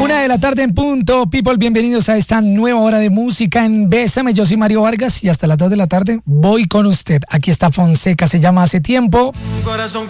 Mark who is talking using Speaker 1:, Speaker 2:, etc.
Speaker 1: 1:00 en punto. People, bienvenidos a esta nueva hora de música en Bésame. Yo soy Mario Vargas y hasta las 2:00 voy con usted. Aquí está Fonseca, se llama Hace Tiempo.